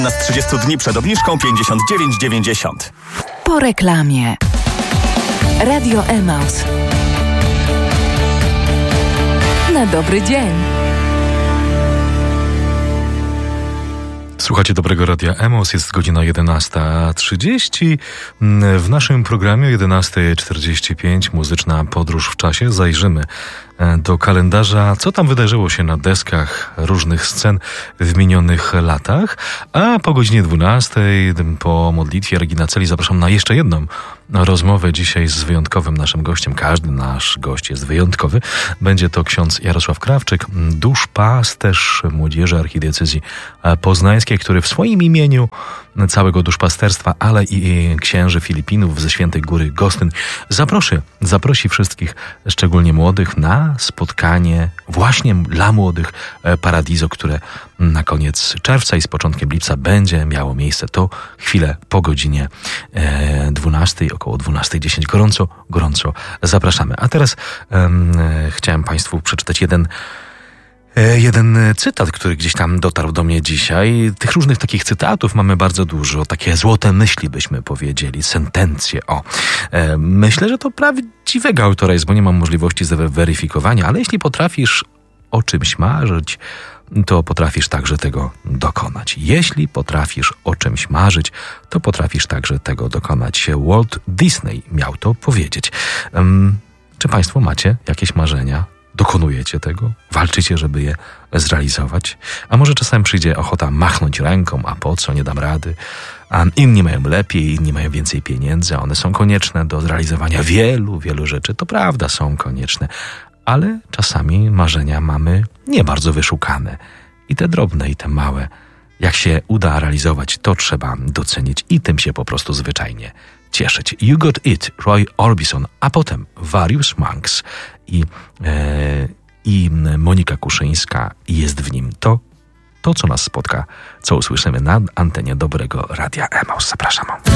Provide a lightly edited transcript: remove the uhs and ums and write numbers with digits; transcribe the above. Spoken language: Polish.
Na 30 dni przed obniżką 59,90. Po reklamie. Radio Emaus. Na dobry dzień. Słuchacie Dobrego Radia Emaus, jest godzina 11:30. W naszym programie 11:45 muzyczna podróż w czasie. Zajrzymy do kalendarza, co tam wydarzyło się na deskach różnych scen w minionych latach. A po godzinie 12:00 po modlitwie Regina Coeli zapraszam na jeszcze jedną rozmowę dzisiaj z wyjątkowym naszym gościem. Każdy nasz gość jest wyjątkowy. Będzie to ksiądz Jarosław Krawczyk, duszpasterz młodzieży archidiecezji poznańskiej, który w swoim imieniu całego duszpasterstwa, ale i księży Filipinów ze Świętej Góry Gostyn zaprosi wszystkich, szczególnie młodych, na spotkanie właśnie dla młodych Paradiso, które na koniec czerwca i z początkiem lipca będzie miało miejsce. To chwilę po godzinie 12:00, około 12:10. Gorąco zapraszamy. A teraz chciałem Państwu przeczytać jeden cytat, który gdzieś tam dotarł do mnie dzisiaj. Tych różnych takich cytatów mamy bardzo dużo. Takie złote myśli, byśmy powiedzieli. Sentencje. Myślę, że to prawdziwego autora jest, bo nie mam możliwości zweryfikowania, ale jeśli potrafisz o czymś marzyć, to potrafisz także tego dokonać. Jeśli potrafisz o czymś marzyć, to potrafisz także tego dokonać. Walt Disney miał to powiedzieć. Czy Państwo macie jakieś marzenia? Dokonujecie tego? Walczycie, żeby je zrealizować? A może czasem przyjdzie ochota machnąć ręką, a po co, nie dam rady? A inni mają lepiej, inni mają więcej pieniędzy, a one są konieczne do zrealizowania wielu rzeczy. To prawda, są konieczne. Ale czasami marzenia mamy nie bardzo wyszukane. I te drobne, i te małe. Jak się uda realizować, to trzeba docenić i tym się po prostu zwyczajnie cieszyć. You Got It, Roy Orbison, a potem Various Monks i Monika Kuszyńska. Jest w nim to, co nas spotka, co usłyszymy na antenie Dobrego Radia Emaus. Zapraszam.